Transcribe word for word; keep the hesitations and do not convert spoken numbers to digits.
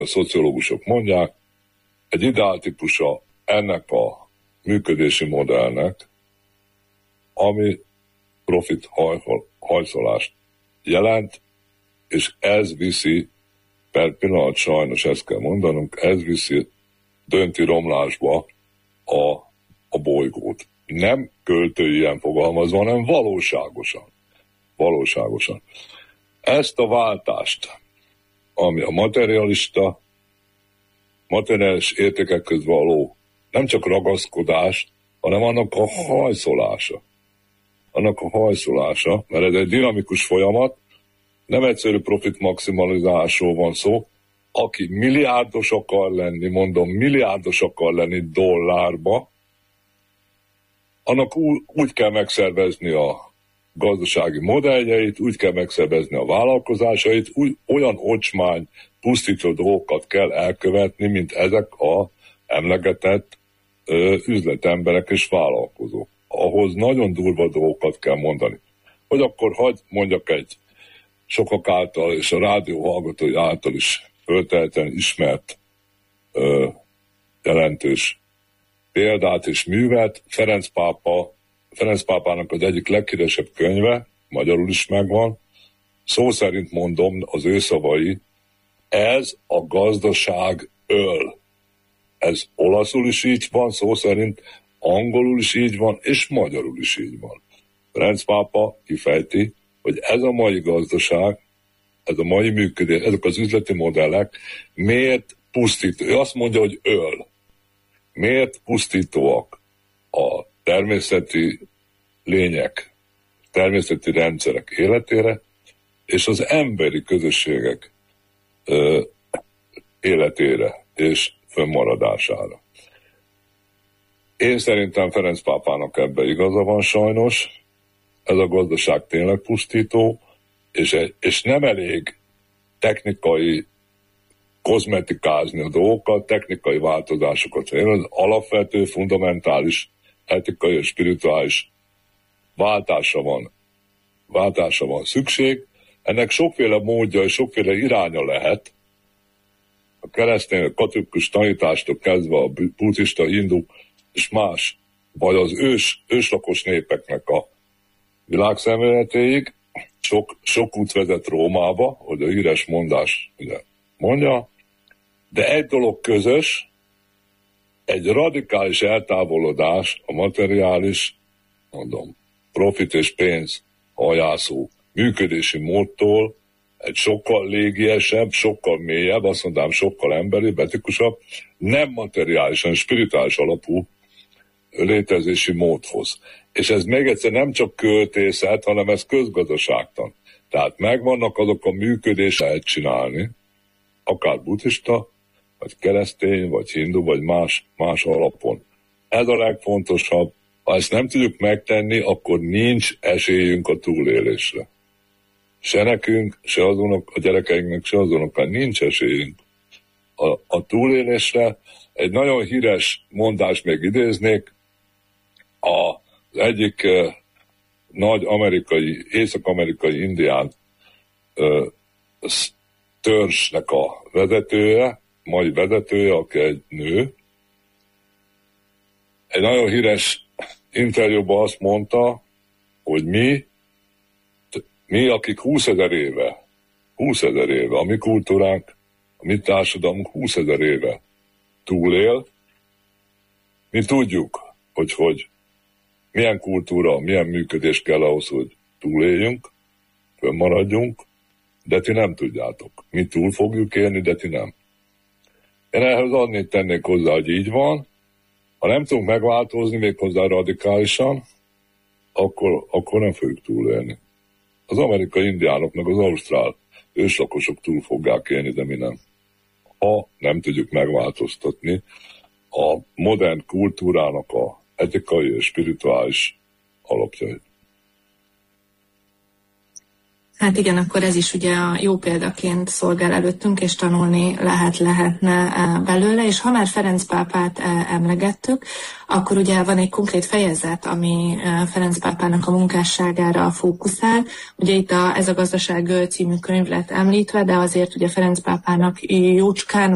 a szociológusok mondják, egy ideáltípusa ennek a működési modellnek, ami profit hajszolást jelent, és ez viszi, per pillanat sajnos ezt kell mondanunk, ez viszi, dönti romlásba a, a bolygót. Nem költői ilyen fogalmazva, hanem valóságosan. Valóságosan. Ezt a váltást, ami a materialista, materiális értékekhez való nem csak ragaszkodás, hanem annak a hajszolása. Annak a hajszolása, mert ez egy dinamikus folyamat, nem egyszerű profit maximalizálásról van szó, aki milliárdos akar lenni, mondom, milliárdos akar lenni dollárba, annak úgy, úgy kell megszervezni a gazdasági modelljeit, úgy kell megszervezni a vállalkozásait, úgy, olyan ocsmány, pusztító dolgokat kell elkövetni, mint ezek a emlegetett ö, üzletemberek és vállalkozók. Ahhoz nagyon durva dolgokat kell mondani. Hogy akkor hadd mondjak egy sokak által és a rádió hallgatói által is föltehetően ismert ö, jelentős példát és művet. Ferenc pápa, Ferenc pápának az egyik leghíresebb könyve, magyarul is megvan, szó szerint mondom, az ő szavai, ez a gazdaság öl. Ez olaszul is így van, szó szerint angolul is így van, és magyarul is így van. Ferenc pápa kifejti, hogy ez a mai gazdaság, ez a mai működés, ezek az üzleti modellek miért pusztító? Ő azt mondja, hogy öl. Miért pusztítóak a természeti lények, természeti rendszerek életére, és az emberi közösségek ö, életére és fönnmaradására. Én szerintem Ferenc pápának ebbe igaza van sajnos, ez a gazdaság tényleg pusztító, és, és nem elég technikai kozmetikázni a dolgokat, technikai változásokat. Az alapvető, fundamentális, etikai és spirituális váltásra van, váltásra van szükség. Ennek sokféle módja és sokféle iránya lehet. A keresztény, a katolikus tanítástól kezdve a buddhista, hindu és más, vagy az ős, őslakos népeknek a világszemléletéig. Sok, sok út vezet Rómába, hogy a híres mondás ugye, mondja, de egy dolog közös, egy radikális eltávolodás a materiális, mondom, profit és pénz hajászó működési módtól, egy sokkal légiesebb, sokkal mélyebb, azt mondám, sokkal emberi, betikusabb, nem materiálisan, spirituális alapú létezési módhoz. És ez még egyszer nem csak költészet, hanem ez közgazdaságtan. Tehát megvannak azok a működések, lehet csinálni, akár buddhista, vagy keresztény, vagy hindu, vagy más, más alapon. Ez a legfontosabb. Ha ezt nem tudjuk megtenni, akkor nincs esélyünk a túlélésre. Se nekünk, se azonok, a gyerekeinknek, se azonoknak nincs esélyünk a, a túlélésre. Egy nagyon híres mondást még idéznék, a az egyik uh, nagy amerikai, észak-amerikai indián uh, törzsnek a vezetője, mai vezetője, aki egy nő, egy nagyon híres interjúban azt mondta, hogy mi, mi akik húszezer éve, húszezer éve, a mi kultúránk, a mi társadalmunk húszezer éve túlél, mi tudjuk, hogy hogy milyen kultúra, milyen működés kell ahhoz, hogy túléljünk, fönnmaradjunk, de ti nem tudjátok. Mi túl fogjuk élni, de ti nem. Én ehhez adni tennék hozzá, hogy így van. Ha nem tudunk megváltozni még hozzá radikálisan, akkor, akkor nem fogjuk túlélni. Az amerikai indiánok, meg az ausztrál őslakosok túl fogják élni, de mi nem. Ha nem tudjuk megváltoztatni a modern kultúrának a etikai és spirituális alapjait. Hát igen, akkor ez is ugye a jó példaként szolgál előttünk, és tanulni lehet, lehetne belőle, és ha már Ferenc pápát emlegettük, akkor ugye van egy konkrét fejezet, ami Ferenc pápának a munkásságára fókuszál. Ugye itt a, ez a gazdaság című könyv lett említve, de azért ugye Ferenc pápának jócskán